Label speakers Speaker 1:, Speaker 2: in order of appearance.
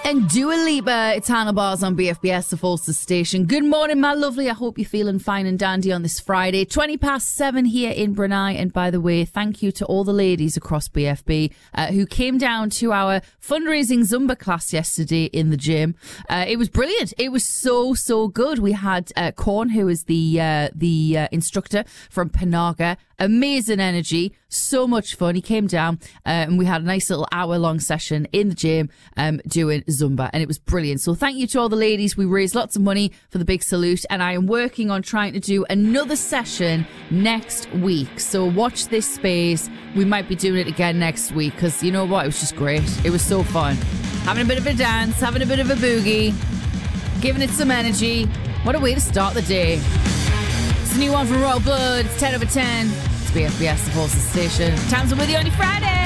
Speaker 1: And Dua Lipa, it's Hannah Bars on BFBS, the Falster Station. Good morning, my lovely. I hope you're feeling fine and dandy on this Friday. 7:20 here in Brunei. And by the way, thank you to all the ladies across BFB who came down to our fundraising Zumba class yesterday in the gym. It was brilliant. It was so good. We had Korn, who is the instructor from Panaga. Amazing energy, so much fun. He came down and we had a nice little hour-long session in the gym doing Zumba, and it was brilliant. So thank you to all the ladies. We raised lots of money for the big salute, and I am working on trying to do another session next week. So watch this space. We might be doing it again next week because you know what? It was just great. It was so fun. Having a bit of a dance, having a bit of a boogie, giving it some energy. What a way to start the day. It's a new one from Royal Blood. It's 10 over 10. It's BFBS, the Falster Station. Times are with you on your Friday.